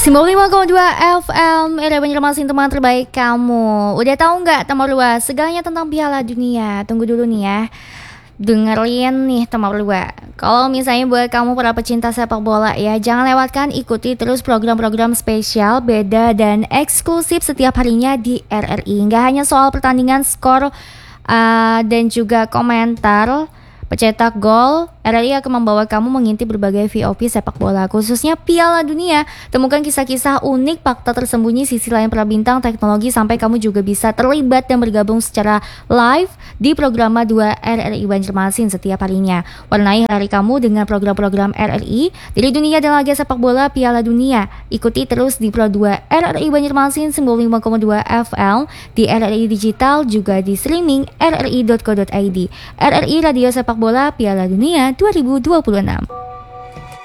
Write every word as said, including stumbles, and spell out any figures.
sembilan puluh lima koma dua F M, era Banjarmasin, teman terbaik kamu. Udah tahu nggak teman luas segalanya tentang Piala Dunia? Tunggu dulu nih ya. Dengerin nih teman luas. Kalau misalnya buat kamu para pecinta sepak bola ya, jangan lewatkan, ikuti terus program-program spesial, beda dan eksklusif setiap harinya di R R I. Nggak hanya soal pertandingan, skor uh, dan juga komentar pencetak gol, R R I akan membawa kamu mengintip berbagai V O P sepak bola, khususnya Piala Dunia. Temukan kisah-kisah unik, fakta tersembunyi, sisi lain para bintang, teknologi, sampai kamu juga bisa terlibat dan bergabung secara live di program dua R R I Banjarmasin setiap harinya. Warnai hari kamu dengan program-program R R I dari dunia dan laga sepak bola Piala Dunia. Ikuti terus di Pro dua R R I Banjarmasin sembilan puluh lima koma dua F M, di R R I Digital, juga di streaming r r i dot co dot i d. R R I Radio Sepak Bola Piala Dunia dua ribu dua puluh enam.